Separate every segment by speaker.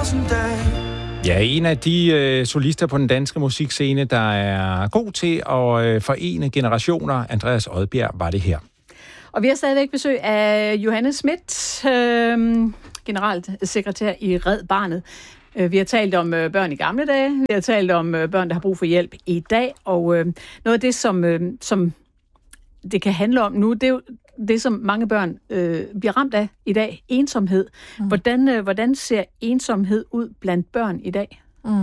Speaker 1: thousand days.
Speaker 2: Ja, en af de solister på den danske musikscene, der er god til at forene generationer. Andreas Odbjerg var det her.
Speaker 3: Og vi har stadigvæk besøg af Johanne Schmidt, generalsekretær i Red Barnet. Vi har talt om børn i gamle dage, vi har talt om børn, der har brug for hjælp i dag, og noget af det, som det kan handle om nu, det er jo det, som mange børn bliver ramt af i dag, ensomhed. Hvordan ser ensomhed ud blandt børn i dag?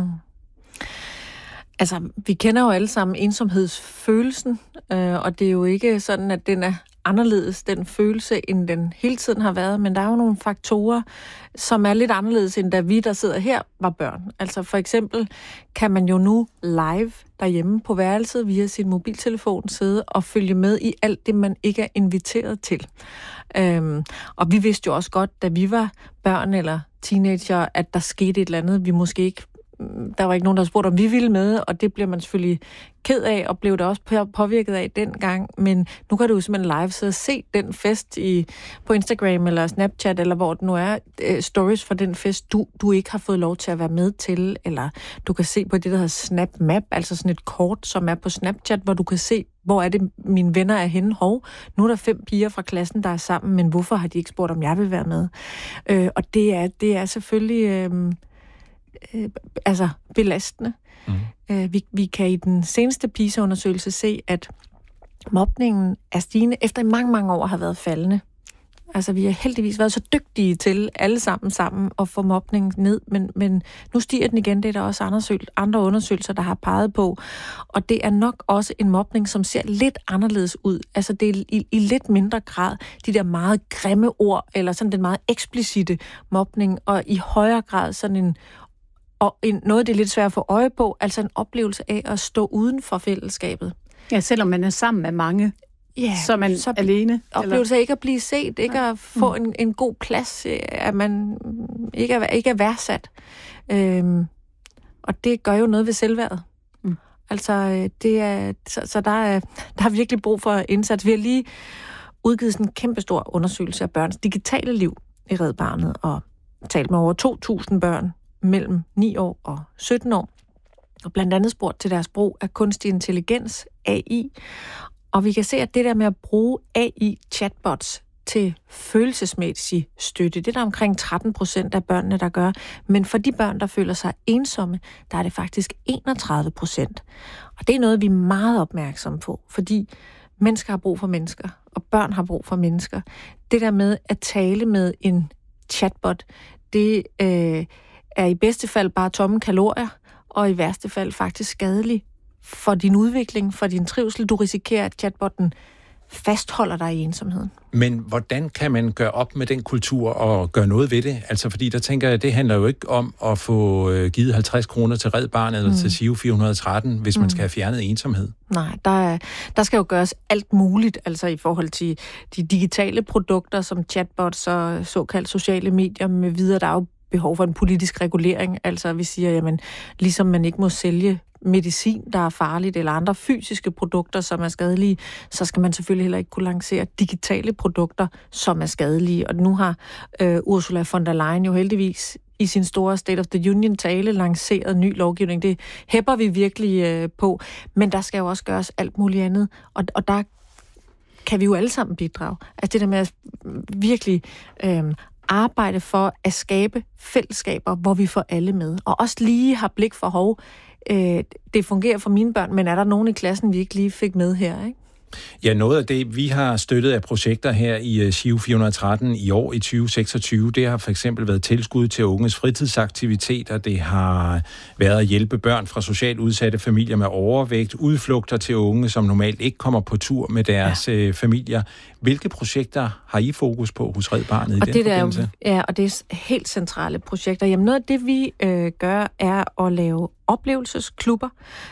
Speaker 4: Altså, vi kender jo alle sammen ensomhedsfølelsen, og det er jo ikke sådan, at den er anderledes, den følelse, end den hele tiden har været, men der er jo nogle faktorer, som er lidt anderledes, end da vi, der sidder her, var børn. Altså for eksempel kan man jo nu live derhjemme på værelset via sin mobiltelefon sidde og følge med i alt det, man ikke er inviteret til. Og vi vidste jo også godt, da vi var børn eller teenager, at der skete et eller andet, vi måske ikke. Der var ikke nogen, der spurgte, om vi ville med, og det bliver man selvfølgelig ked af, og blev det også påvirket af dengang. Men nu kan du jo simpelthen live sidde og se den fest på Instagram eller Snapchat, eller hvor det nu er, stories for den fest, du ikke har fået lov til at være med til. Eller du kan se på det, der hedder Snap Map, altså sådan et kort, som er på Snapchat, hvor du kan se, hvor er det, mine venner er henne. Nu er der 5 piger fra klassen, der er sammen, men hvorfor har de ikke spurgt, om jeg vil være med? Og det er selvfølgelig belastende. Vi kan i den seneste PISA-undersøgelse se, at mobningen er stigende, efter i mange, mange år har været faldende. Altså, vi har heldigvis været så dygtige til alle sammen at få mobningen ned, men nu stiger den igen. Det er der også andre undersøgelser, der har peget på. Og det er nok også en mobning, som ser lidt anderledes ud. Altså, det er i lidt mindre grad de der meget grimme ord, eller sådan den meget eksplicite mobning, og i højere grad sådan noget, det er lidt svært at få øje på, altså en oplevelse af at stå uden for fællesskabet.
Speaker 3: Ja, selvom man er sammen med mange, så er man alene.
Speaker 4: Oplevelse af ikke at blive set, ikke at få en god plads, at man ikke er værdsat. Og det gør jo noget ved selvværdet. Altså, så der er virkelig brug for indsats. Vi har lige udgivet sådan en kæmpestor undersøgelse af børns digitale liv i Red Barnet, og talt med over 2.000 børn mellem 9 år og 17 år, og blandt andet spurgt til deres brug af kunstig intelligens, AI. Og vi kan se, at det der med at bruge AI-chatbots til følelsesmæssig støtte, det er der omkring 13% af børnene, der gør. Men for de børn, der føler sig ensomme, der er det faktisk 31%. Og det er noget, vi er meget opmærksomme på, fordi mennesker har brug for mennesker, og børn har brug for mennesker. Det der med at tale med en chatbot, det er i bedste fald bare tomme kalorier, og i værste fald faktisk skadelig for din udvikling, for din trivsel. Du risikerer, at chatbotten fastholder dig i ensomheden.
Speaker 2: Men hvordan kan man gøre op med den kultur og gøre noget ved det? Altså, fordi der tænker jeg, det handler jo ikke om at få givet 50 kroner til Red Barnet eller til SIO 413, hvis man skal have fjernet ensomhed.
Speaker 4: Nej, der skal jo gøres alt muligt, altså i forhold til de digitale produkter, som chatbots og såkaldt sociale medier med videre. Der er jo behov for en politisk regulering. Altså, vi siger, jamen, ligesom man ikke må sælge medicin, der er farligt, eller andre fysiske produkter, som er skadelige, så skal man selvfølgelig heller ikke kunne lancere digitale produkter, som er skadelige. Og nu har Ursula von der Leyen jo heldigvis i sin store State of the Union-tale lanceret ny lovgivning. Det hæpper vi virkelig på, men der skal jo også gøres alt muligt andet, og der kan vi jo alle sammen bidrage. Altså det der med at virkelig arbejde for at skabe fællesskaber, hvor vi får alle med, og også lige har blik for det fungerer for mine børn, men er der nogen i klassen, vi ikke lige fik med her, ikke?
Speaker 2: Ja, noget af det, vi har støttet af projekter her i SIO 413 i år i 2026, det har for eksempel været tilskud til unges fritidsaktiviteter, det har været at hjælpe børn fra socialt udsatte familier med overvægt, udflugter til unge, som normalt ikke kommer på tur med deres familier. Hvilke projekter har I fokus på hos Red Barnet i den forbindelse?
Speaker 4: Og det er helt centrale projekter. Jamen noget af det, vi gør, er at lave oplevelsesklubber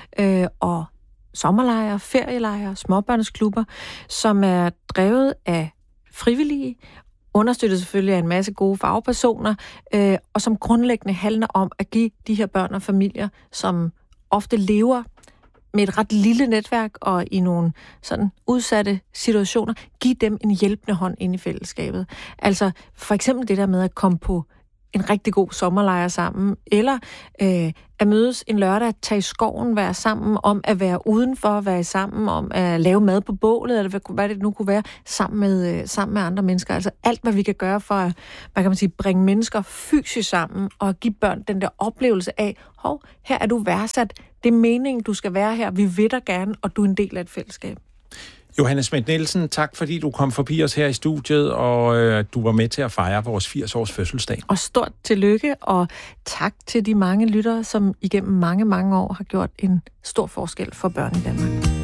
Speaker 4: og sommerlejre, ferielejre, småbørnsklubber, som er drevet af frivillige, understøttet selvfølgelig af en masse gode fagpersoner, og som grundlæggende handler om at give de her børn og familier, som ofte lever med et ret lille netværk og i nogle sådan udsatte situationer, give dem en hjælpende hånd ind i fællesskabet. Altså for eksempel det der med at komme på en rigtig god sommerlejr sammen, eller at mødes en lørdag, at tage i skoven, være sammen, om at være udenfor, være sammen, om at lave mad på bålet, eller hvad det nu kunne være, sammen med andre mennesker. Altså alt, hvad vi kan gøre for at, hvad kan man sige, bringe mennesker fysisk sammen, og give børn den der oplevelse af, her er du værdsat, det er meningen, du skal være her, vi vil dig gerne, og du er en del af et fællesskab.
Speaker 2: Johanne Schmidt-Nielsen, tak fordi du kom forbi os her i studiet, og du var med til at fejre vores 80-års fødselsdag.
Speaker 4: Og stort tillykke, og tak til de mange lyttere, som igennem mange, mange år har gjort en stor forskel for børn i Danmark.